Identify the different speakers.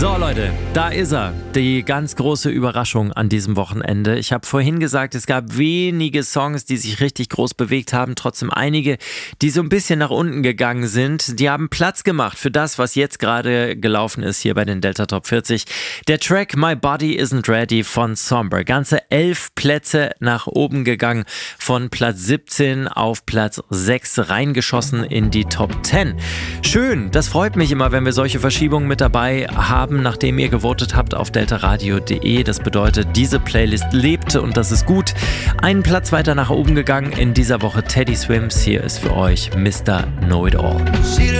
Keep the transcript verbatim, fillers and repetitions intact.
Speaker 1: So Leute, da ist er. Die ganz große Überraschung an diesem Wochenende. Ich habe vorhin gesagt, es gab wenige Songs, die sich richtig groß bewegt haben. Trotzdem einige, die so ein bisschen nach unten gegangen sind. Die haben Platz gemacht für das, was jetzt gerade gelaufen ist hier bei den Delta Top vierzig. Der Track My Body Isn't Ready von Somber. Ganze elf Plätze nach oben gegangen. Von Platz siebzehn auf Platz sechs reingeschossen in die Top zehn. Schön, das freut mich immer, wenn wir solche Verschiebungen mit dabei haben, nachdem ihr gewotet habt auf deltaradio punkt de. Das bedeutet, diese Playlist lebte und das ist gut. Einen Platz weiter nach oben gegangen in dieser Woche Teddy Swims. Hier ist für euch Mister Know It All.